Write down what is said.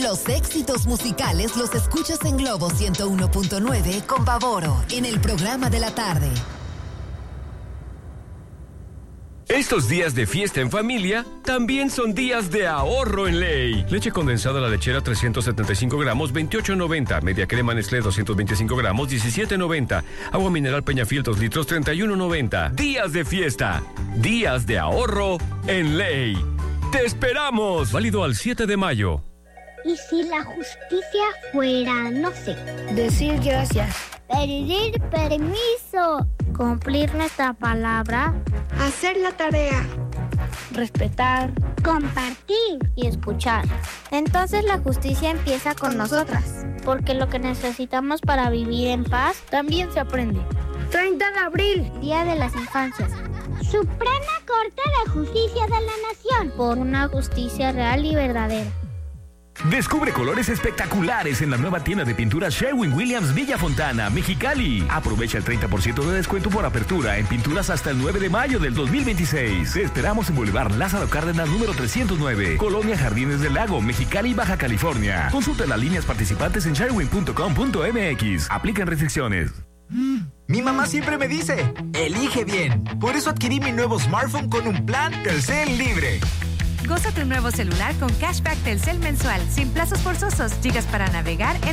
Los éxitos musicales los escuchas en Globo 101.9 con Pavoro, en el programa de la tarde. Estos días de fiesta en familia también son días de ahorro en Ley. Leche condensada La Lechera 375 gramos, 28.90. Media crema Nestlé 225 gramos, 17.90. Agua mineral Peñafiel 2 litros, 31.90. Días de fiesta, días de ahorro en Ley. ¡Te esperamos! Válido al 7 de mayo. ¿Y si la justicia fuera, no sé? Decir gracias. Pedir permiso. Cumplir nuestra palabra. Hacer la tarea. Respetar. Compartir. Y escuchar. Entonces la justicia empieza con nosotras. Porque lo que necesitamos para vivir en paz también se aprende. 30 de abril. Día de las Infancias. Suprema Corte de Justicia de la Nación. Por una justicia real y verdadera. Descubre colores espectaculares en la nueva tienda de pinturas Sherwin-Williams Villa Fontana, Mexicali. Aprovecha el 30% de descuento por apertura en pinturas hasta el 9 de mayo del 2026. Te esperamos en Boulevard Lázaro Cárdenas número 309, Colonia Jardines del Lago, Mexicali, Baja California. Consulta las líneas participantes en sherwin.com.mx. Aplican restricciones. Mi mamá siempre me dice, elige bien. Por eso adquirí mi nuevo smartphone con un plan Telcel Libre. Goza tu nuevo celular con cashback Telcel mensual, sin plazos forzosos, gigas para navegar en